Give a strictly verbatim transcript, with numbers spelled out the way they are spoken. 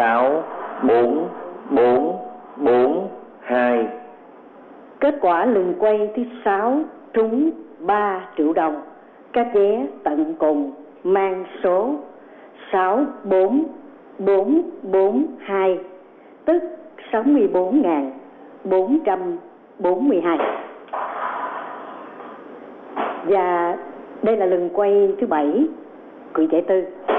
sáu bốn bốn bốn hai. Kết quả lần quay thứ sáu trúng ba triệu đồng. Các vé tận cùng mang số sáu bốn bốn bốn hai, tức sáu mươi bốn nghìn bốn trăm bốn mươi hai. Và đây là lần quay thứ bảy của giải tư.